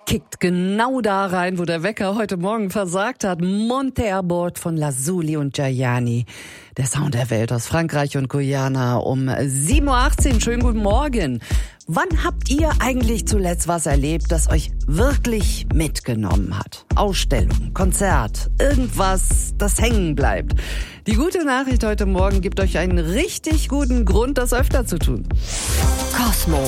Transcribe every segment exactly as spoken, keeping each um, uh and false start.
kickt genau da rein, wo der Wecker heute Morgen versagt hat. Monte a bord von Lazuli und Giuliani. Der Sound der Welt aus Frankreich und Guyana um sieben Uhr achtzehn. Schönen guten Morgen. Wann habt ihr eigentlich zuletzt was erlebt, das euch wirklich mitgenommen hat? Ausstellung, Konzert, irgendwas, das hängen bleibt. Die gute Nachricht heute Morgen gibt euch einen richtig guten Grund, das öfter zu tun. Cosmo.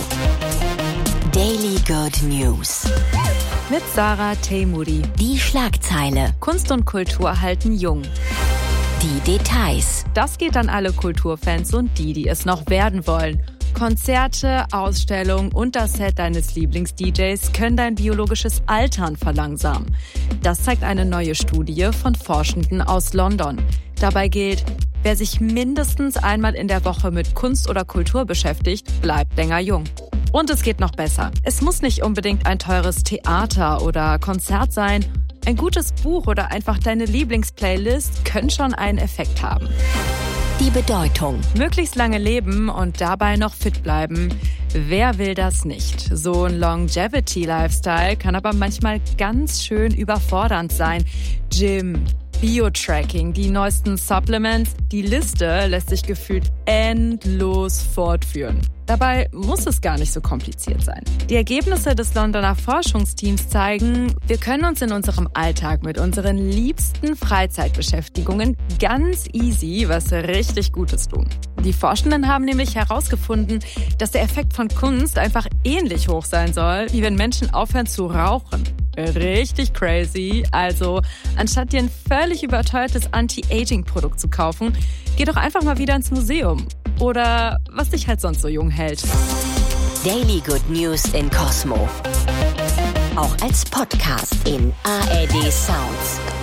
Daily Good News. Mit Sarah Teimoudi. Die Schlagzeile. Kunst und Kultur halten jung. Die Details. Das geht an alle Kulturfans und die, die es noch werden wollen. Konzerte, Ausstellungen und das Set deines Lieblings-D Js können dein biologisches Altern verlangsamen. Das zeigt eine neue Studie von Forschenden aus London. Dabei gilt, wer sich mindestens einmal in der Woche mit Kunst oder Kultur beschäftigt, bleibt länger jung. Und es geht noch besser. Es muss nicht unbedingt ein teures Theater oder Konzert sein. Ein gutes Buch oder einfach deine Lieblingsplaylist können schon einen Effekt haben. Die Bedeutung. Möglichst lange leben und dabei noch fit bleiben. Wer will das nicht? So ein Longevity-Lifestyle kann aber manchmal ganz schön überfordernd sein. Gym, Bio-Tracking, die neuesten Supplements. Die Liste lässt sich gefühlt endlos fortführen. Dabei muss es gar nicht so kompliziert sein. Die Ergebnisse des Londoner Forschungsteams zeigen, wir können uns in unserem Alltag mit unseren liebsten Freizeitbeschäftigungen ganz easy was richtig Gutes tun. Die Forschenden haben nämlich herausgefunden, dass der Effekt von Kunst einfach ähnlich hoch sein soll, wie wenn Menschen aufhören zu rauchen. Richtig crazy. Also, anstatt dir ein völlig überteuertes Anti-Aging-Produkt zu kaufen, geh doch einfach mal wieder ins Museum. Oder was dich halt sonst so jung hält. Daily Good News in Cosmo. Auch als Podcast in A R D Sounds.